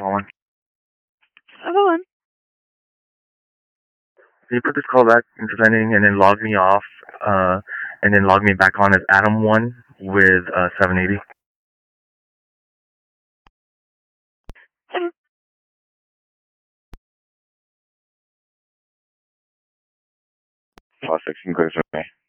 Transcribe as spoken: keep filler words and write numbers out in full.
calling. Oh, go on. Can you put this call back into pending and then log me off, uh, and then log me back on as Adam one with uh, seven eighty? Okay. Plus six, you can go to me.